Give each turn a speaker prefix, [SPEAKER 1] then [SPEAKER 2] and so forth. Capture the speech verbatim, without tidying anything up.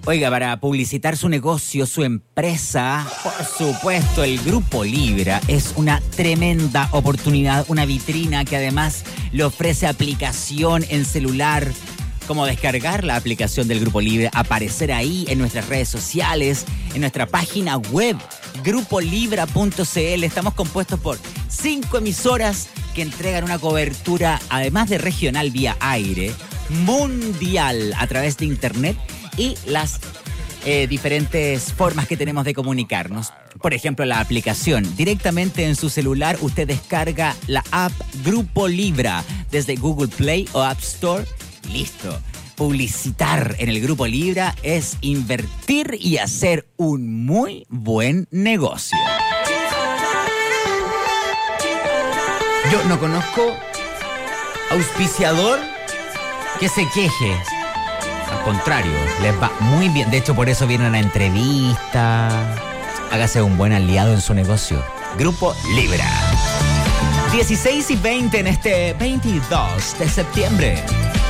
[SPEAKER 1] Oiga, para publicitar su negocio, su empresa, por supuesto, el Grupo Libra es una tremenda oportunidad, una vitrina que además le ofrece aplicación en celular, como descargar la aplicación del Grupo Libra, aparecer ahí en nuestras redes sociales, en nuestra página web, grupo libra punto c l. Estamos compuestos por cinco emisoras que entregan una cobertura, además de regional vía aire, mundial a través de internet, y las eh, diferentes formas que tenemos de comunicarnos. Por ejemplo, la aplicación. Directamente en su celular usted descarga la app Grupo Libra desde Google Play o App Store. Listo. Publicitar en el Grupo Libra es invertir y hacer un muy buen negocio. Yo no conozco auspiciador que se queje. Al contrario, les va muy bien. De hecho, por eso vienen a entrevista. Hágase un buen aliado en su negocio. Grupo Libra. dieciséis y veinte en este veintidós de septiembre.